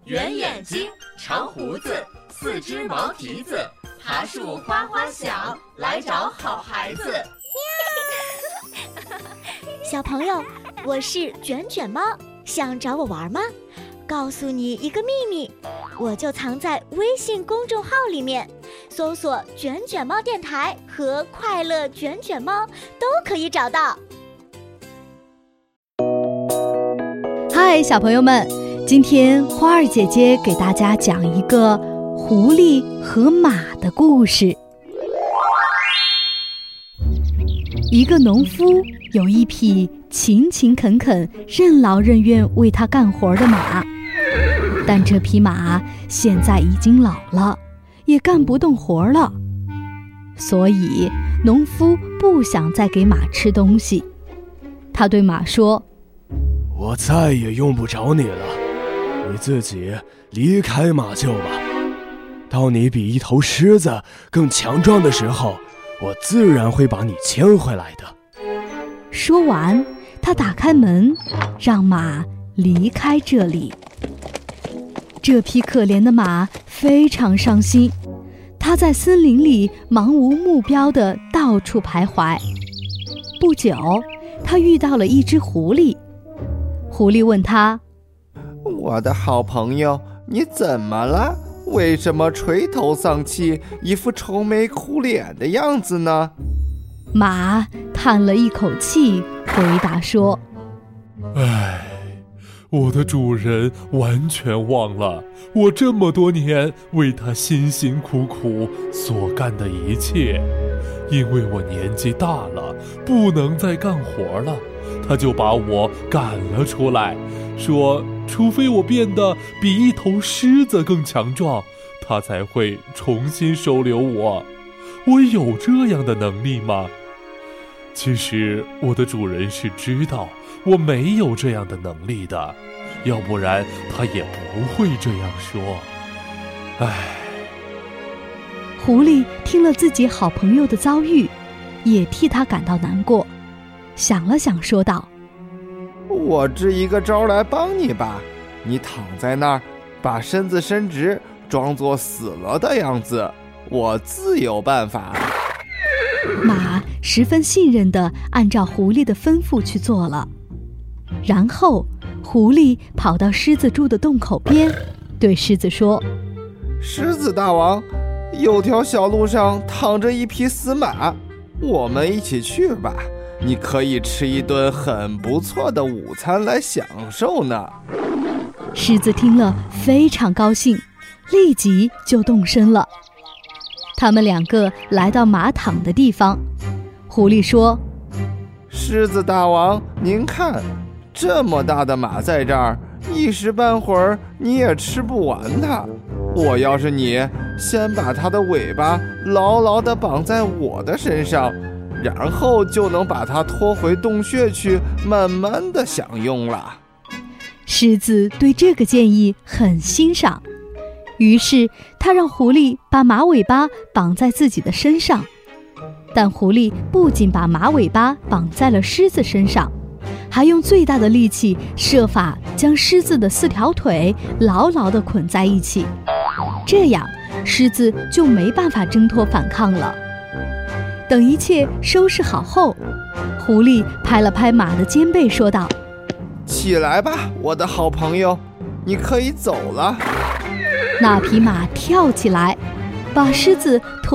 圆眼睛，长胡子，四只毛蹄子，爬树哗哗响，来找好孩子。 小朋友，我是卷卷猫，想找我玩吗？告诉你一个秘密，我就藏在微信公众号里面，搜索卷卷猫电台和快乐卷卷猫都可以找到。 嗨，小朋友们，今天花儿姐姐给大家讲一个狐狸和马的故事。一个农夫有一匹勤勤恳恳、任劳任怨为他干活的马，但这匹马现在已经老了，也干不动活了，所以农夫不想再给马吃东西。他对马说： 我再也用不着你了，你自己离开马厩吧。当你比一头狮子更强壮的时候，我自然会把你牵回来的。 说完，他打开门，让马离开这里。这匹可怜的马非常伤心，它在森林里茫无目标地到处徘徊。不久，它遇到了一只狐狸。狐狸问他： 我的好朋友，你怎么了？为什么垂头丧气，一副愁眉苦脸的样子呢？ 马叹了一口气，回答说： 我的主人完全忘了我这么多年为他辛辛苦苦所干的一切。因为我年纪大了，不能再干活了，他就把我赶了出来，说除非我变得比一头狮子更强壮，他才会重新收留我。我有这样的能力吗？其实我的主人是知道我没有这样的能力的，要不然他也不会这样说。 狐狸听了自己好朋友的遭遇，也替他感到难过，想了想说道： 我支一个招来帮你吧，你躺在那儿，把身子伸直，装作死了的样子，我自有办法。 马十分信任地按照狐狸的吩咐去做了。然后狐狸跑到狮子住的洞口边，对狮子说： 狮子大王，有条小路上躺着一匹死马，我们一起去吧，你可以吃一顿很不错的午餐来享受呢。 狮子听了非常高兴，立即就动身了。他们两个来到马躺的地方，狐狸说： 狮子大王，您看，这么大的马在这儿，一时半会儿你也吃不完它。我要是你，先把它的尾巴牢牢地绑在我的身上，然后就能把它拖回洞穴去，慢慢地享用了。 狮子对这个建议很欣赏，于是他让狐狸把马尾巴绑在自己的身上。但狐狸不仅把马尾巴绑在了狮子身上，还用最大的力气设法将狮子的4条腿牢牢地捆在一起，这样狮子就没办法挣脱反抗了。等一切收拾好后，狐狸拍了拍马的肩背说道： 起来吧，我的好朋友，你可以走了。 那匹马跳起来，把狮子驮